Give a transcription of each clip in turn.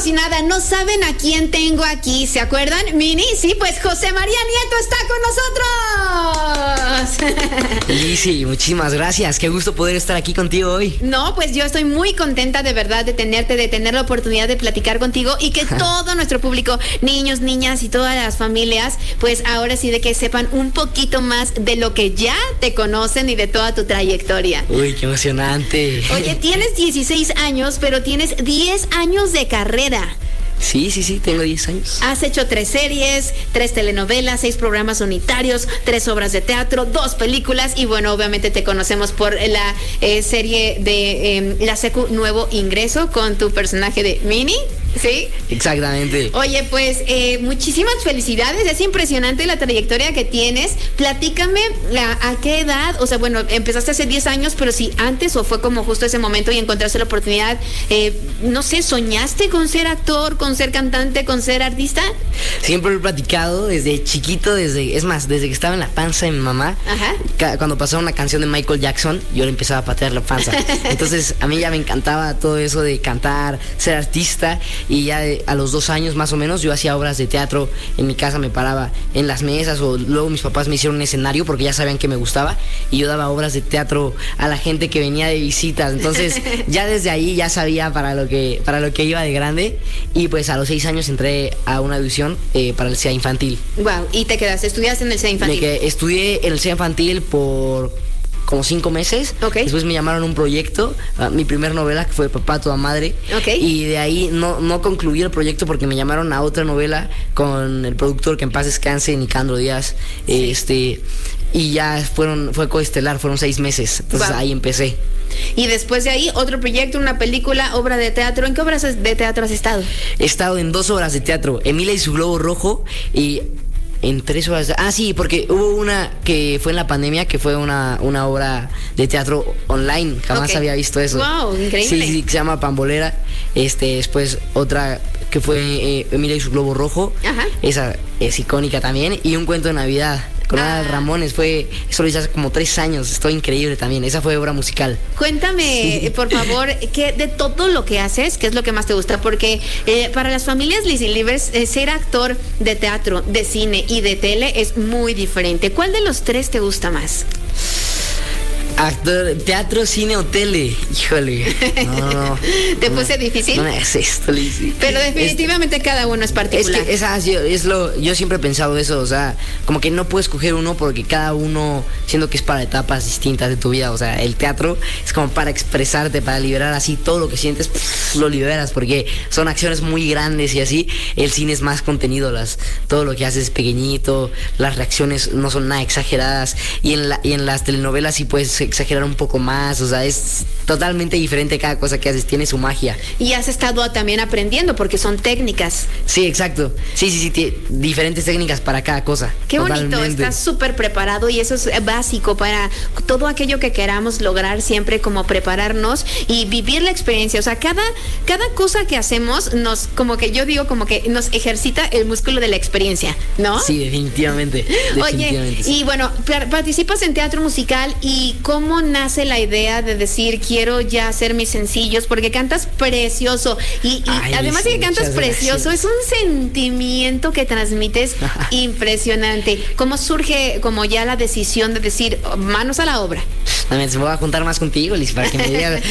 emocionada. No saben a quién tengo aquí. ¿Se acuerdan, Mini? Sí, pues José María Nieto está con nosotros. Lizzy, muchísimas gracias. Qué gusto poder estar aquí contigo hoy. No, pues yo estoy muy contenta de verdad de tenerte, de tener la oportunidad de platicar contigo y que todo nuestro público, niños, niñas y todas las familias, pues ahora sí de que sepan un poquito más de lo que ya te conocen y de toda tu trayectoria. Uy, qué emocionante. Oye, tienes 16 años, pero tienes 10 años de carrera. Sí, tengo 10 años. Has hecho 3 series, 3 telenovelas, 6 programas unitarios, 3 obras de teatro, 2 películas y bueno, obviamente te conocemos por la serie de La Secu Nuevo Ingreso con tu personaje de Mini, ¿sí? Exactamente. Oye, pues muchísimas felicidades, es impresionante la trayectoria que tienes. Platícame a qué edad, o sea, bueno, empezaste hace 10 años, pero si antes o fue como justo ese momento y encontraste la oportunidad, no sé, ¿soñaste con ser actor, con ser cantante, con ser artista? Siempre lo he platicado desde chiquito, desde que estaba en la panza de mi mamá. Ajá. Cuando pasaba una canción de Michael Jackson, yo le empezaba a patear la panza. Entonces a mí ya me encantaba todo eso de cantar, ser artista. Y ya a los 2 años más o menos yo hacía obras de teatro en mi casa, me paraba en las mesas o luego mis papás me hicieron un escenario porque ya sabían que me gustaba y yo daba obras de teatro a la gente que venía de visitas. Entonces ya desde ahí ya sabía para lo que iba de grande y pues a los 6 años entré a una audición para el SEA infantil. Wow, ¿y te quedaste? ¿Estudiaste en el SEA infantil? Estudié en el SEA infantil por como 5 meses. Okay. Después me llamaron a un proyecto, mi primer novela que fue Papá Toda Madre. Okay. Y de ahí no concluí el proyecto porque me llamaron a otra novela con el productor que en paz descanse, Nicandro Díaz. Sí. Y ya fue coestelar, fueron 6 meses. Entonces ahí empecé. Y después de ahí, otro proyecto, una película, obra de teatro. ¿En qué obras de teatro has estado? He estado en 2 obras de teatro, Emilia y su Globo Rojo y en 3 horas. Sí, porque hubo una que fue en la pandemia, que fue una obra de teatro online. Jamás había visto eso. Wow, increíble. Sí, que se llama Pambolera. Después otra que fue Emilia y su Globo Rojo. Ajá. Esa es icónica también. Y un cuento de Navidad con Adal Ramones. Eso lo hice hace como 3 años. Estoy increíble también. Esa fue obra musical. Cuéntame, por favor, que de todo lo que haces, ¿qué es lo que más te gusta? Porque para las familias Lizzy Livers, ser actor de teatro, de cine y de tele es muy diferente. ¿Cuál de los 3 te gusta más? Actor, teatro, cine o tele. Híjole. No. ¿Te puse difícil? No me hagas esto, Lizzy. Pero definitivamente cada uno es particular. Es que yo siempre he pensado eso, o sea, como que no puedes escoger uno porque cada uno, siendo que es para etapas distintas de tu vida, o sea, el teatro es como para expresarte, para liberar así todo lo que sientes, lo liberas porque son acciones muy grandes y así. El cine es más contenido, todo lo que haces es pequeñito, las reacciones no son nada exageradas y en las telenovelas sí puedes exagerar un poco más, o sea, es totalmente diferente cada cosa que haces, tiene su magia. Y has estado también aprendiendo porque son técnicas. Sí, exacto. Sí, diferentes técnicas para cada cosa. Qué bonito, estás súper preparado y eso es básico para todo aquello que queramos lograr, siempre como prepararnos y vivir la experiencia. O sea, cada cosa que hacemos como que nos ejercita el músculo de la experiencia, ¿no? Sí, definitivamente. Oye, sí. Y bueno, participas en teatro musical y ¿cómo nace la idea de decir quiero ya hacer mis sencillos? Porque cantas precioso y además de que cantas precioso, gracias. Es un sentimiento que transmites impresionante. ¿Cómo surge como ya la decisión de decir manos a la obra? Me voy a juntar más contigo, Liz, para que me digas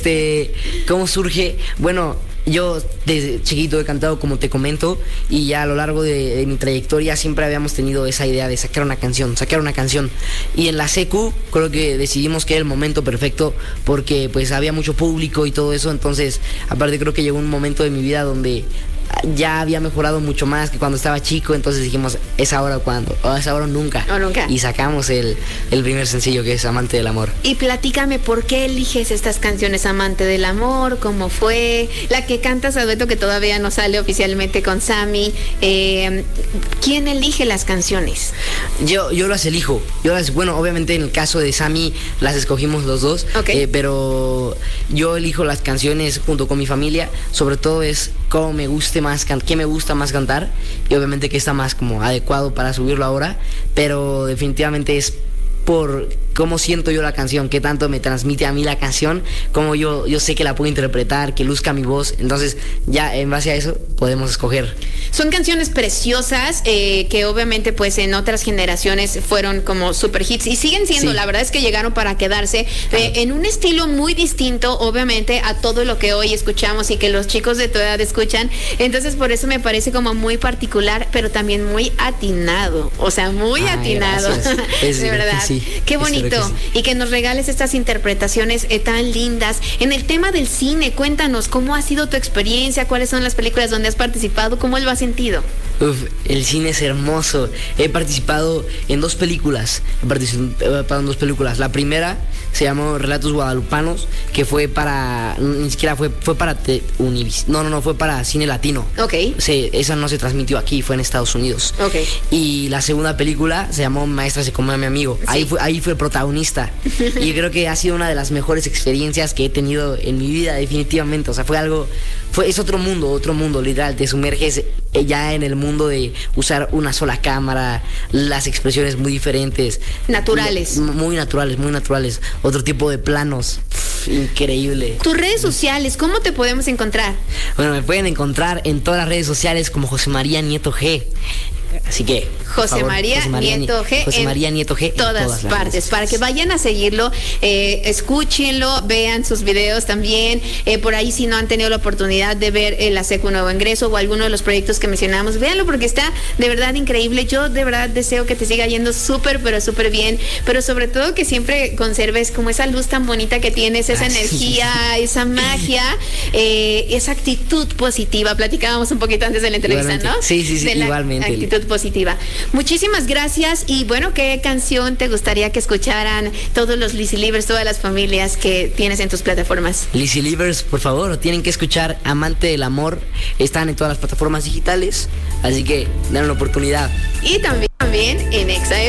cómo surge. Bueno, yo desde chiquito he cantado, como te comento, y ya a lo largo de mi trayectoria siempre habíamos tenido esa idea de sacar una canción. Y en la secu creo que decidimos que era el momento perfecto porque pues había mucho público y todo eso. Entonces, aparte creo que llegó un momento de mi vida donde ya había mejorado mucho más que cuando estaba chico, entonces dijimos, es ahora o cuando, o es ahora o nunca. Y sacamos el primer sencillo, que es Amante del Amor. Y platícame, ¿por qué eliges estas canciones? Amante del Amor, ¿cómo fue? La que cantas a dueto, que todavía no sale oficialmente con Sammy. ¿Quién elige las canciones? Yo las elijo. Bueno, obviamente en el caso de Sammy las escogimos los dos, pero yo elijo las canciones junto con mi familia. Sobre todo es cómo me guste más, qué me gusta más cantar, y obviamente que está más como adecuado para subirlo ahora, pero definitivamente es por cómo siento yo la canción, qué tanto me transmite a mí la canción, cómo yo sé que la puedo interpretar, que luzca mi voz. Entonces ya en base a eso podemos escoger. Son canciones preciosas que obviamente pues en otras generaciones fueron como super hits y siguen siendo, la verdad es que llegaron para quedarse en un estilo muy distinto obviamente a todo lo que hoy escuchamos y que los chicos de tu edad escuchan. Entonces por eso me parece como muy particular, pero también muy atinado, o sea, muy atinado. De verdad, qué bonito. Sí. Y que nos regales estas interpretaciones tan lindas. En el tema del cine, cuéntanos cómo ha sido tu experiencia, cuáles son las películas donde has participado, cómo lo has sentido. El cine es hermoso. He participado en 2 películas. La primera se llamó Relatos Guadalupanos, que fue para, ni siquiera fue para fue para Cine Latino. Ok. Esa no se transmitió aquí, fue en Estados Unidos. Ok. Y la segunda película se llamó Maestra se come a mi amigo. Sí. Ahí fue protagonista. Y creo que ha sido una de las mejores experiencias que he tenido en mi vida, definitivamente. O sea, es otro mundo, literal. Te sumerges ya en el mundo de usar una sola cámara, las expresiones muy diferentes. Naturales. Muy naturales. Otro tipo de planos. Increíble. Tus redes sociales, ¿cómo te podemos encontrar? Bueno, me pueden encontrar en todas las redes sociales como José María Nieto G. Así que José María Nieto G en todas partes, para que vayan a seguirlo, escúchenlo, vean sus videos también, por ahí si no han tenido la oportunidad de ver la Secu Nuevo Ingreso o alguno de los proyectos que mencionamos, véanlo porque está de verdad increíble. Yo de verdad deseo que te siga yendo súper bien, pero sobre todo que siempre conserves como esa luz tan bonita que tienes, esa energía, esa magia, esa actitud positiva. Platicábamos un poquito antes de la entrevista, igualmente. ¿no? Sí, de igualmente. Actitud positiva. Muchísimas gracias y bueno, ¿qué canción te gustaría que escucharan todos los Lizzy Livers, todas las familias que tienes en tus plataformas? Lizzy Livers, por favor, tienen que escuchar Amante del Amor. Están en todas las plataformas digitales, así que den una oportunidad. Y también en Exa